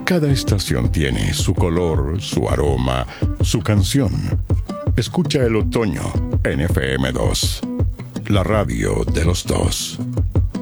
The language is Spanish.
Cada estación tiene su color, su aroma, su canción. Escucha el otoño en FM2, la radio de los dos.